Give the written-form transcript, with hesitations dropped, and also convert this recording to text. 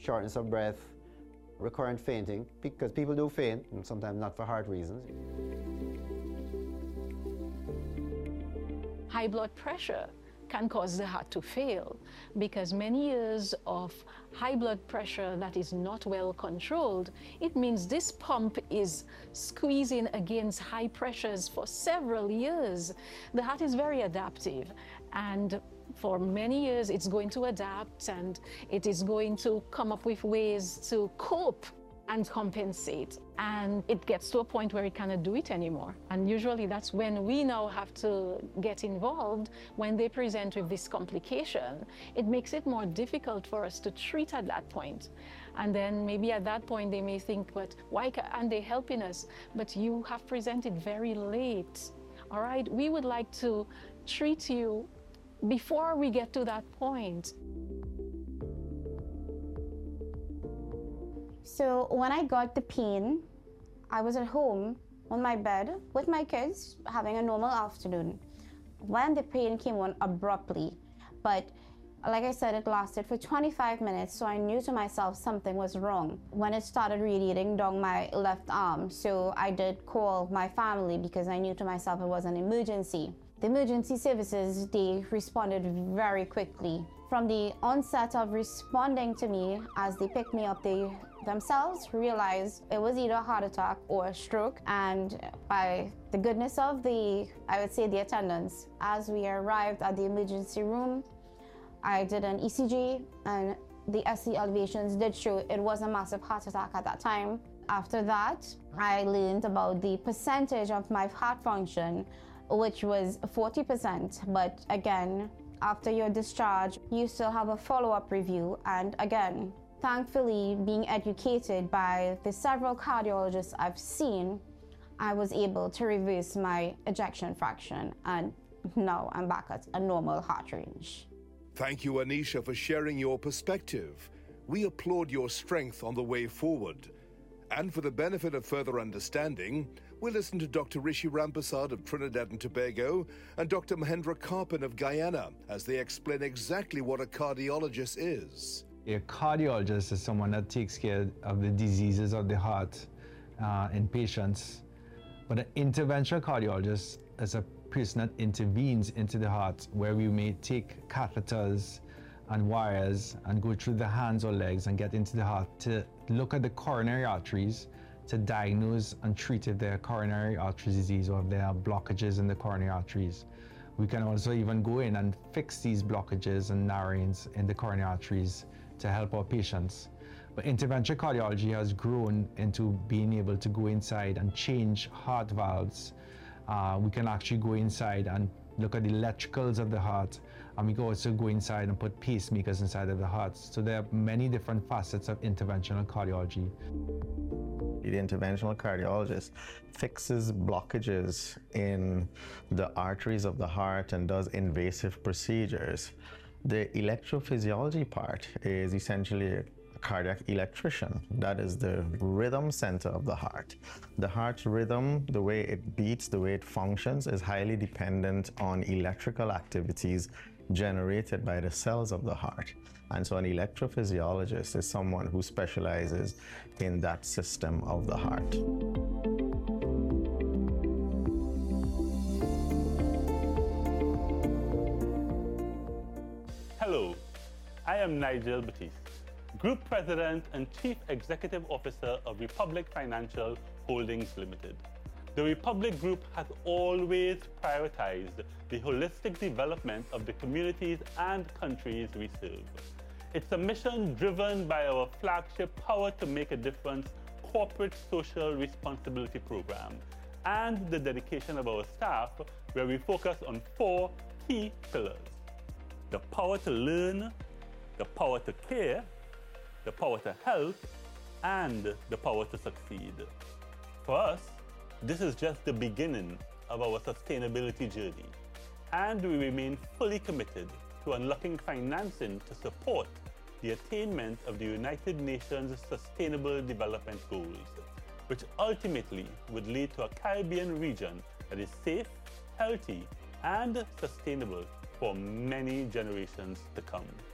shortness of breath, recurrent fainting, because people do faint, and sometimes not for heart reasons. High blood pressure can cause the heart to fail because many years of high blood pressure that is not well controlled, it means this pump is squeezing against high pressures for several years. The heart is very adaptive, and for many years it's going to adapt and it is going to come up with ways to cope and compensate, and it gets to a point where it cannot do it anymore. And usually that's when we now have to get involved. When they present with this complication, it makes it more difficult for us to treat at that point. And then maybe at that point they may think, but why aren't they helping us? But you have presented very late. All right, we would like to treat you before we get to that point. So when I got the pain, I was at home on my bed with my kids having a normal afternoon when the pain came on abruptly. But like I said, it lasted for 25 minutes, so I knew to myself something was wrong when it started radiating down my left arm. So I did call my family because I knew to myself it was an emergency. The emergency services, they responded very quickly. From the onset of responding to me, as they picked me up, they themselves realized it was either a heart attack or a stroke. And by the goodness of the attendants, as we arrived at the emergency room, I did an ECG and the SC elevations did show it was a massive heart attack at that time. After that, I learned about the percentage of my heart function, which was 40%. But again, after your discharge, you still have a follow-up review. And again, thankfully, being educated by the several cardiologists I've seen, I was able to reverse my ejection fraction. And now I'm back at a normal heart range. Thank you, Anisha, for sharing your perspective. We applaud your strength on the way forward. And for the benefit of further understanding, we'll listen to Dr. Rishi Rampasad of Trinidad and Tobago and Dr. Mahendra Karpan of Guyana as they explain exactly what a cardiologist is. A cardiologist is someone that takes care of the diseases of the heart in patients. But an interventional cardiologist is a person that intervenes into the heart, where we may take catheters and wires and go through the hands or legs and get into the heart to look at the coronary arteries to diagnose and treat if there are coronary artery disease or if there are blockages in the coronary arteries. We can also even go in and fix these blockages and narrowings in the coronary arteries to help our patients. But interventional cardiology has grown into being able to go inside and change heart valves. We can actually go inside and look at the electricals of the heart, and we can also go inside and put pacemakers inside of the heart. So there are many different facets of interventional cardiology. The interventional cardiologist fixes blockages in the arteries of the heart and does invasive procedures. The electrophysiology part is essentially a cardiac electrician. That is the rhythm center of the heart. The heart's rhythm, the way it beats, the way it functions, is highly dependent on electrical activities generated by the cells of the heart. And so an electrophysiologist is someone who specializes in that system of the heart. Hello, I am Nigel Batiste, Group President and Chief Executive Officer of Republic Financial Holdings Limited. The Republic Group has always prioritized the holistic development of the communities and countries we serve. It's a mission driven by our flagship Power to Make a Difference corporate social responsibility program and the dedication of our staff, where we focus on 4 key pillars: the power to learn, the power to care, the power to help, and the power to succeed. For us, this is just the beginning of our sustainability journey, and we remain fully committed to unlocking financing to support the attainment of the United Nations Sustainable Development Goals, which ultimately would lead to a Caribbean region that is safe, healthy, and sustainable for many generations to come.